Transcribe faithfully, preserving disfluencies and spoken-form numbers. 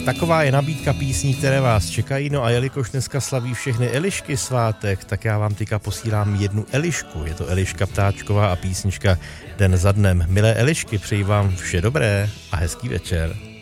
taková je nabídka písní, které vás čekají. No a jelikož dneska slaví všechny Elišky svátek, tak já vám teďka posílám jednu Elišku. Je to Eliška Ptáčková a písnička Den za dnem. Milé Elišky, přeji vám vše dobré a hezký večer.